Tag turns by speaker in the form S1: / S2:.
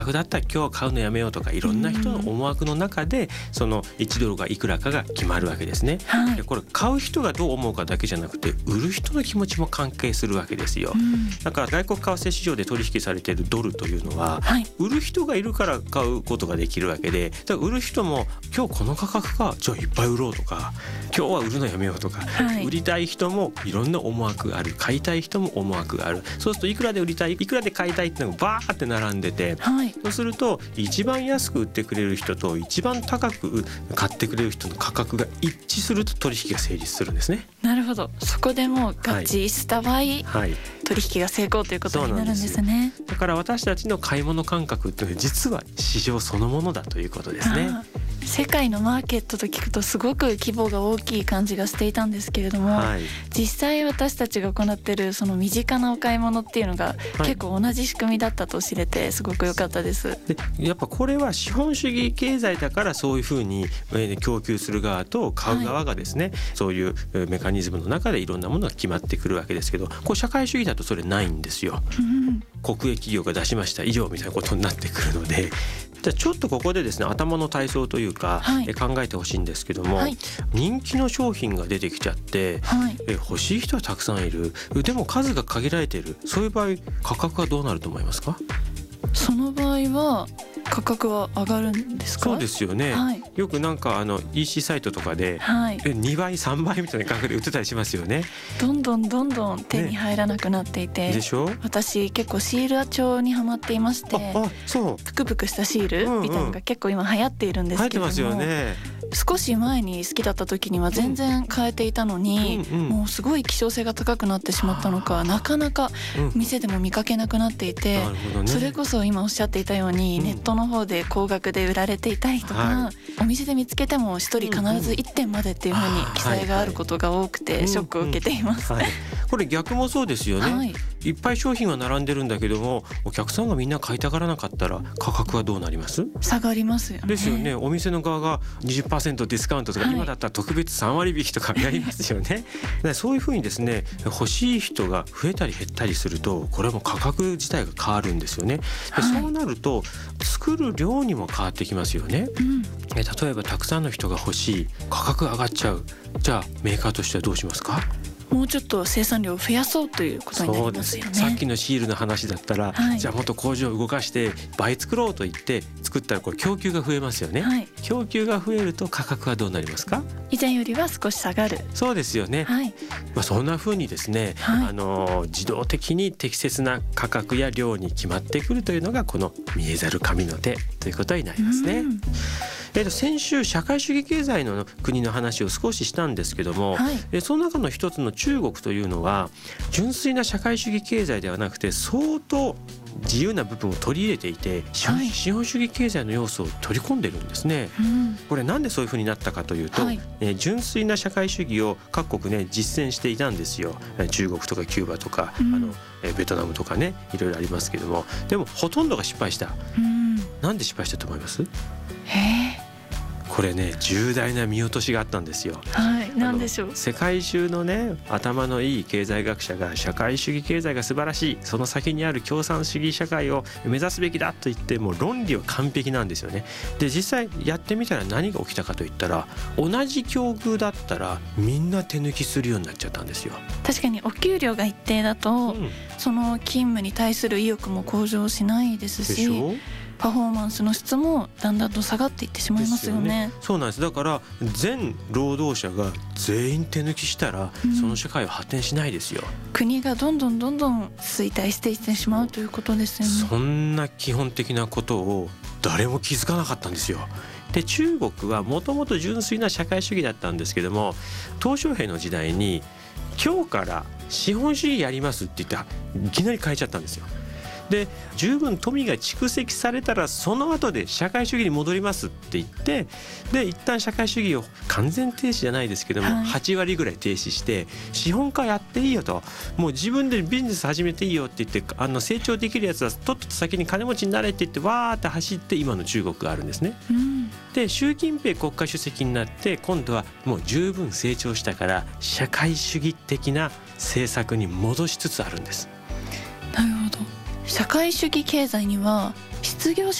S1: だったら今日は買うのやめようとか、いろんな人の思惑の中でその1ドルがいくらかが決まるわけですね、
S2: はい、
S1: でこれ買う人がどう思うかだけじゃなくて売る人の気持ちも関係するわけですよ、だから外国為替市場で取引されているドルというのは、
S2: はい、
S1: 売る人がいるから買うことができるわけで、だから売る人も今日この価格か、じゃあいっぱい売ろうとか、今日は売るのやめようとか、
S2: はい、
S1: 売りたい人もいろんな思惑がある、買いたい人も思惑がある。そうするといくらで売りたい、いくらで買いたいっていうのがバーって並んでて、
S2: はい、
S1: そうすると一番安く売ってくれる人と一番高く買ってくれる人の価格が一致すると取引が成立するんですね。
S2: なるほど。そこでもう合致した場合、はい、取引が成功ということになるんですね。
S1: だから私たちの買い物感覚っていうのは実は市場そのものだということですね。
S2: 世界のマーケットと聞くとすごく規模が大きい感じがしていたんですけれども、はい、実際私たちが行っているその身近なお買い物っていうのが結構同じ仕組みだったと知れてすごく良かったです。
S1: でやっぱこれは資本主義経済だからそういうふうに供給する側と買う側がですね、はい、そういうメカニズムの中でいろんなものが決まってくるわけですけど、こう社会主義だとそれないんですよ、国営企業が出しました以上みたいなことになってくるので、じゃあちょっとここでですね頭の体操というか、はい、考えてほしいんですけども、はい、人気の商品が出てきちゃって、はい、欲しい人はたくさんいる、でも数が限られている、そういう場合価格はどうなると思いますか？
S2: その場合は価格は上がるんですか？
S1: そうですよね、はい、よくなんかEC サイトとかで、はい、2倍3倍みたいな価格で売ってたりしますよね。
S2: どんどん手に入らなくなっていて、
S1: ね、でしょ？
S2: 私結構シール帳にハマっていまして、
S1: そう
S2: プクプクしたシールみたいなのが結構今流行っているんですけども、
S1: 流行ってますよね。
S2: 少し前に好きだった時には全然買えていたのに、もうすごい希少性が高くなってしまったのか、なかなか店でも見かけなくなっていて、それこそ今おっしゃっていたように、ネットの方で高額で売られていたりとか、お店で見つけても1人必ず1点までっていう風に記載があることが多くてショックを受けています。
S1: これ逆もそうですよね、はい、いっぱい商品は並んでるんだけどもお客さんがみんな買いたがらなかったら価格はどうなります？
S2: 下がりますよね。
S1: ですよね。お店の側が 20% ディスカウントとか、今だったら特別3割引きとかやりますよねそういうふうにですね、欲しい人が増えたり減ったりするとこれはもう価格自体が変わるんですよね。で、そうなると作る量にも変わってきますよね、例えばたくさんの人が欲しい、価格が上がっちゃう、じゃあメーカーとしてはどうしますか？
S2: もうちょっと生産量を増やそうということになりますよね。
S1: さっきのシールの話だったら、じゃあもっと工場を動かして倍作ろうと言って作ったらこれ供給が増えますよね、供給が増えると価格はどうなりますか？
S2: 以前よりは少し下がる。そう
S1: ですよね、そんな風にですね、自動的に適切な価格や量に決まってくるというのがこの見えざる神の手ということになりますね。先週社会主義経済の国の話を少ししたんですけども、その中の一つの中国というのは純粋な社会主義経済ではなくて相当自由な部分を取り入れていて、資本主義経済の要素を取り込んでるんですね、これなんでそういうふうになったかというと、純粋な社会主義を各国ね実践していたんですよ。中国とかキューバとか、ベトナムとかね、いろいろありますけども、でもほとんどが失敗した、なんで失敗したと思います？これね、重大な見落としがあったんですよ。
S2: 何でしょう？
S1: 世界中のね頭のいい経済学者が社会主義経済が素晴らしい、その先にある共産主義社会を目指すべきだと言って、もう論理は完璧なんですよね。で実際やってみたら何が起きたかといったら、同じ境遇だったらみんな手抜きするようになっちゃったんですよ。
S2: 確かにお給料が一定だと、その勤務に対する意欲も向上しないですし、パフォーマンスの質もだんだんと下がっていってしまいますよね。
S1: そうなんです。だから全労働者が全員手抜きしたら、その社会は発展しないですよ。
S2: 国がどんどん衰退していってしまうということですよね。
S1: そんな基本的なことを誰も気づかなかったんですよ。で中国はもともと純粋な社会主義だったんですけども、鄧小平の時代に今日から資本主義やりますって言っていきなり変えちゃったんですよ。で十分富が蓄積されたらその後で社会主義に戻りますって言って、で一旦社会主義を完全停止じゃないですけども、8割ぐらい停止して資本家やっていいよと、もう自分でビジネス始めていいよって言って、成長できるやつはとっとと先に金持ちになれって言ってわーって走って今の中国があるんですね、で習近平国家主席になって今度はもう十分成長したから社会主義的な政策に戻しつつあるんです。
S2: なるほど。 社会主義経済には失業者